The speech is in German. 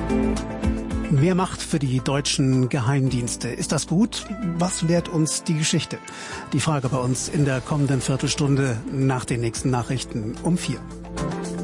Mehr Macht für die deutschen Geheimdienste. Ist das gut? Was lehrt uns die Geschichte? Die Frage bei uns in der kommenden Viertelstunde nach den nächsten Nachrichten um 4.